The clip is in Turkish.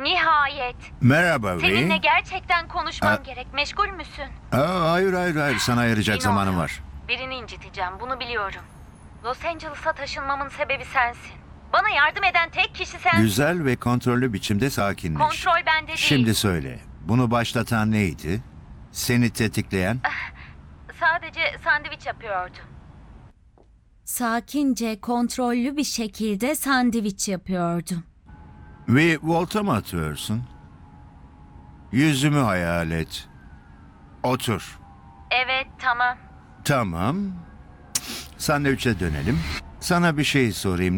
Nihayet. Merhaba Seninle V. gerçekten konuşmam gerek. Meşgul müsün? Hayır. Sana ayıracak Dino, zamanım var. Birini inciteceğim, bunu biliyorum. Los Angeles'a taşınmamın sebebi sensin. Bana yardım eden tek kişi sensin. Güzel ve kontrollü biçimde sakinleş. Kontrol bende değil. Şimdi söyle. Bunu başlatan neydi? Seni tetikleyen? Sadece sandviç yapıyordum. Sakince, kontrollü bir şekilde sandviç yapıyordum. Ve volta mı atıyorsun? Yüzümü hayal et. Otur. Evet, tamam. Tamam. Sandviçe dönelim. Sana bir şey sorayım.